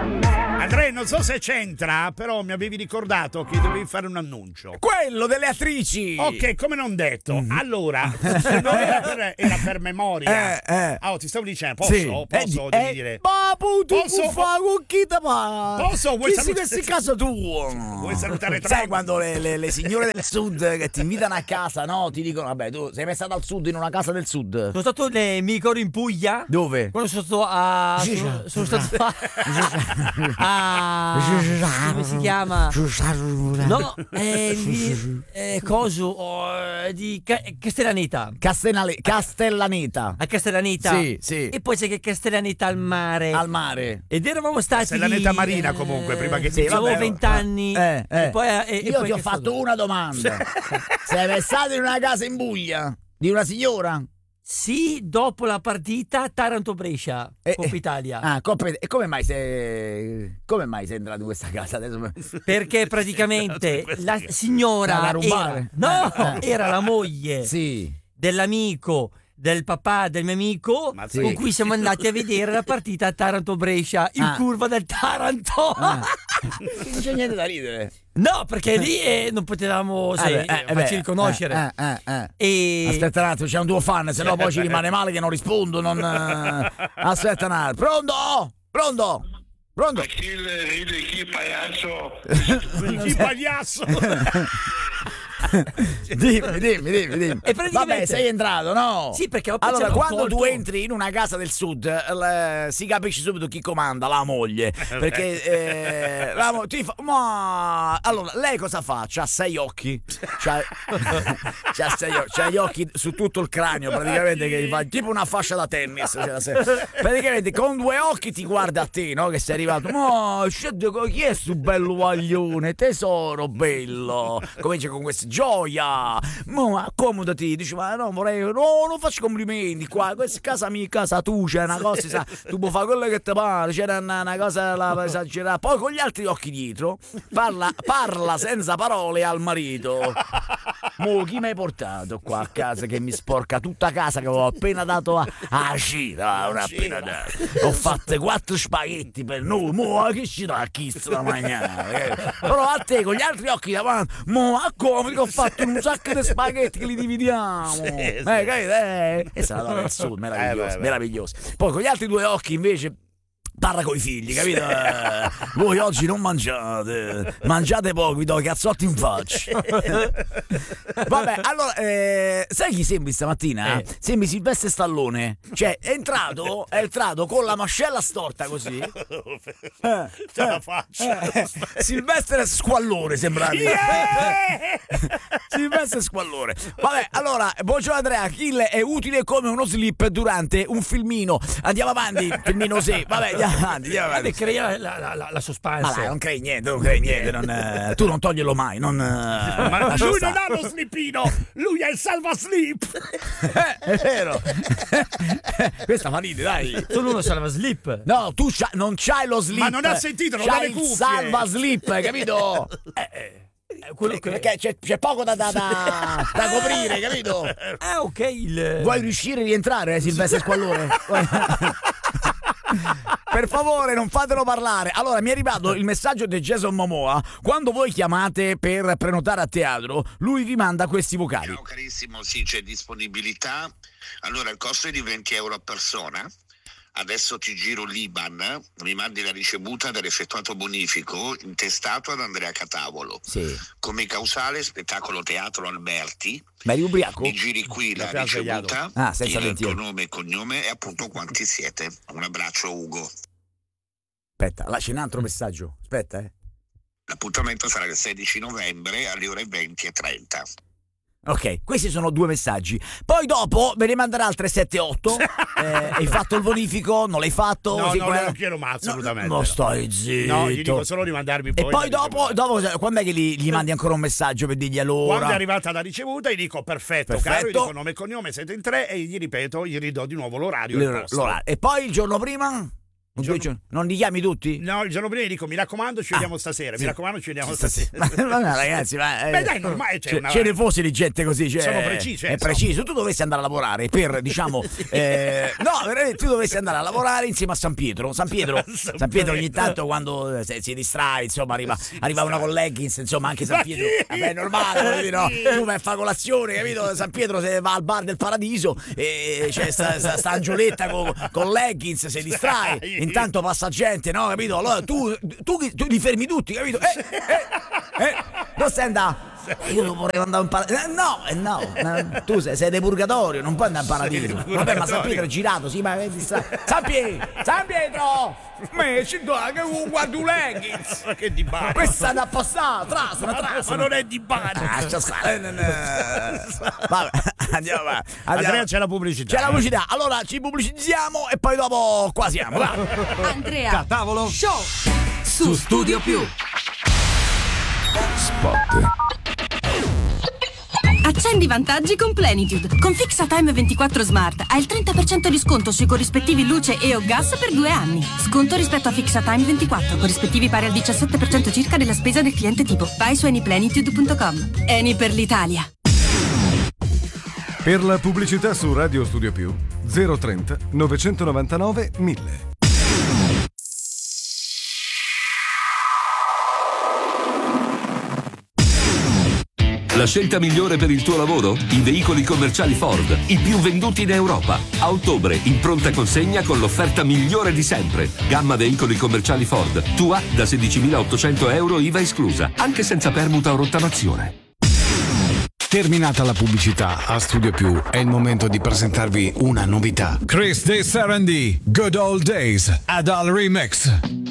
Andrea, non so se c'entra, però mi avevi ricordato che dovevi fare un annuncio. Quello delle attrici. Ok, come non detto. Allora, no, era per memoria. Ti stavo dicendo, posso devi dire. Papu, tu posso fare con chi te pa? Posso? Vuoi salutare? Che casa tua? Vuoi salutare Trump? Sai quando le signore del sud che ti invitano a casa, no? Ti dicono, vabbè, tu sei mai stato al sud in una casa del sud? Sono stato, mi ricordo, in Puglia. Dove? Quando sono stato a... Sono stato come si chiama? No, coso di Castellaneta. Castellaneta. A Castellaneta. Sì. E poi c'è che Castellaneta al mare. Al mare. Ed eravamo stati Castellaneta Marina comunque, prima che avevo 20 anni. E poi, io ti ho fatto una domanda. Sei mai stato in una casa in Puglia? Di una signora? Sì, dopo la partita Taranto-Brescia, Coppa Italia. E come mai sei entrato in questa casa? Adesso... Perché praticamente la signora era la moglie dell'amico del papà del mio amico, con cui siamo andati a vedere la partita Taranto-Brescia in curva del Taranto. Non c'è niente da ridere. No, perché lì non potevamo farci riconoscere. Aspetta un attimo, c'è un tuo fan, se no poi ci rimane male che non rispondo. Aspetta un attimo. Pronto? Ma chi ride, chi pagliaccio? Chi pagliaccio? Dimmi. Vabbè, sei entrato, no? Sì, perché allora, quando tu entri in una casa del sud, si capisce subito chi comanda, la moglie. Perché allora, lei cosa fa? C'ha 6 occhi. C'ha gli occhi su tutto il cranio, praticamente, che fa tipo una fascia da tennis. Praticamente con 2 occhi ti guarda a te, no? Che sei arrivato. Chi è sto bello guaglione? Tesoro bello. Comincia con queste gioia, accomodati, dici, ma no, non faccio complimenti qua, questa casa mia, casa tua, c'è una cosa, tu puoi fare quello che ti pare, c'era una cosa da esagerare, poi con gli altri occhi dietro parla senza parole al marito. Chi mi hai portato qua a casa che mi sporca tutta casa, che avevo appena dato a cita, ho fatto 4 spaghetti per noi, che ci dà chi da mangiare, però a te con gli altri occhi davanti, come ho fatto un sacco di spaghetti che li dividiamo. Capite? E sarà dal sud, meraviglioso. Poi con gli altri 2 occhi invece parla coi figli, capito? Voi oggi non mangiate poco, vi do cazzotti in faccia. Vabbè, allora, sai chi sembri stamattina? Sembri Silvestre Stallone. Cioè, è entrato con la mascella storta così. Ce la faccio. Silvestre Squallore sembravi. Silvestre Squallore. Vabbè, allora, buongiorno Andrea, Kill è utile come uno slip durante un filmino. Andiamo avanti, filmino sì. Vabbè, andiamo avanti. Crea la suspense. Ma dai, non crei niente. Tu non toglierlo mai. Ma lui non ha lo slipino, lui è il salva slip. È vero. Questa fa ridere, dai. Solo uno salva slip. No, tu non c'hai lo slip. Ma non ha sentito, non ha le cuffie. Salva slip, capito? Perché c'è poco da coprire, capito? Ok. Vuoi riuscire a rientrare, Silvestre Squallore? Per favore, non fatelo parlare. Allora, mi è arrivato il messaggio di Jason Momoa. Quando voi chiamate per prenotare a teatro, lui vi manda questi vocali. Ciao carissimo, sì, c'è disponibilità. Allora, il costo è di 20 euro a persona. Adesso ti giro l'IBAN, mi mandi la ricevuta dell'effettuato bonifico intestato ad Andrea Catavolo. Sì. Come causale spettacolo Teatro Alberti. Ma eri ubriaco? Mi giri qui la ricevuta, senza il tuo nome e cognome e appunto quanti siete. Un abbraccio Ugo. Aspetta, là c'è un altro messaggio. Aspetta, L'appuntamento sarà il 16 novembre alle ore 20:30. Ok, questi sono 2 messaggi. Poi dopo ve ne manderà altre 7-8. Hai fatto il bonifico? Non l'hai fatto? No, non quiero mai, assolutamente. No, stai zitto. No, gli dico solo di mandarmi poi. E poi dopo quando è che gli mandi ancora un messaggio per dirgli allora? Quando è arrivata la ricevuta gli dico perfetto. Caro, gli dico nome e cognome, siete in 3 e gli ripeto, gli ridò di nuovo l'orario. E poi il giorno prima? Non li chiami tutti? No, il giorno prima dico mi raccomando ci vediamo stasera, mi raccomando ci vediamo stasera. Ma ragazzi, beh dai, normale, ce ne fosse di gente così, sono preciso. È preciso. Tu dovessi andare a lavorare per, diciamo, no, veramente tu dovessi andare a lavorare insieme a San Pietro ogni tanto quando si distrae, insomma, arriva una con leggings, insomma, anche San Pietro, vabbè, è normale, no? Tu vai a fare colazione, capito? San Pietro se va al bar del Paradiso e c'è sta Angioletta con leggings, si distrae. Intanto passa gente, no, capito? Allora tu li fermi tutti, capito? Non stai andando. Io vorrei andare in paradiso. No, tu sei di purgatorio, non puoi andare in paradiso. Vabbè, ma San Pietro è girato, sì, ma San Pietro! Guarda un leggings! Ma che di bar? Questa è da passare, trasana. Ma non è di bar. Vabbè, andiamo. Andrea, c'è la pubblicità. Allora ci pubblicizziamo e poi dopo qua siamo. Va. Andrea Catavolo Show su Studio Più. Spot. Accendi i vantaggi con Plenitude. Con FixaTime 24 Smart hai il 30% di sconto sui corrispettivi luce e o gas per 2 anni. Sconto rispetto a FixaTime 24, corrispettivi pari al 17% circa della spesa del cliente tipo. Vai su anyplenitude.com. Eni per l'Italia. Per la pubblicità su Radio Studio Più 030 999 1000. La scelta migliore per il tuo lavoro? I veicoli commerciali Ford, i più venduti in Europa. A ottobre, in pronta consegna con l'offerta migliore di sempre. Gamma veicoli commerciali Ford. Tua da 16.800 euro IVA esclusa, anche senza permuta o rottamazione. Terminata la pubblicità, a Studio Più è il momento di presentarvi una novità. Chris De Sarandì, Good Old Days, Adele Remix.